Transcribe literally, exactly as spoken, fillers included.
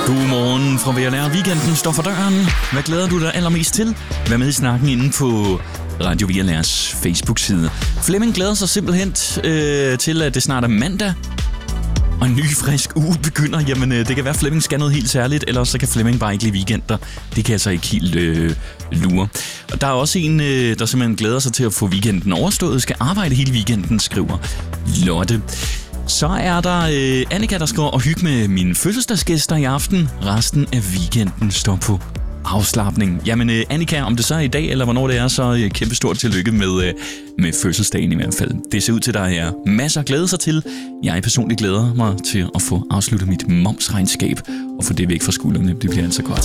Godmorgen fra V L R. Weekenden står for døren. Hvad glæder du dig allermest til? Vær med i snakken inde på Radio V L R's Facebook-side. Flemming glæder sig simpelthen øh, til, at det snart er mandag. Og en ny, frisk uge begynder. Jamen, øh, det kan være, at Flemming skal noget helt særligt, eller så kan Flemming bare ikke lide weekender. Det kan jeg så ikke helt øh, lure. Og der er også en, øh, der simpelthen glæder sig til at få weekenden overstået. Skal arbejde hele weekenden, skriver Lotte. Så er der øh, Annika, der skal og hygge med mine fødselsdagsgæster i aften. Resten af weekenden står på afslapning. Jamen øh, Annika, om det så er i dag, eller hvornår det er, så øh, kæmpe stort tillykke med, øh, med fødselsdagen i hvert fald. Det ser ud til, at der er masser at glæde sig til. Jeg personligt glæder mig til at få afsluttet mit momsregnskab og få det væk fra skuldrene. Det bliver altså godt.